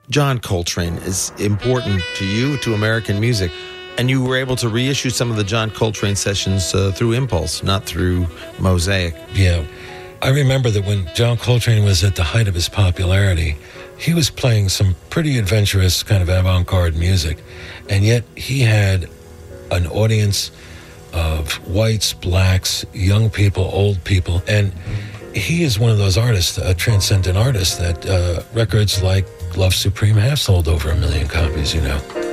John Coltrane is important to you, to American music, and you were able to reissue some of the John Coltrane sessions through Impulse, not through Mosaic. Yeah. I remember that when John Coltrane was at the height of his popularity, he was playing some pretty adventurous kind of avant-garde music, and yet he had an audience of whites, blacks, young people, old people, and he is one of those artists, a transcendent artist, that records like Love Supreme have sold over 1 million copies, you know.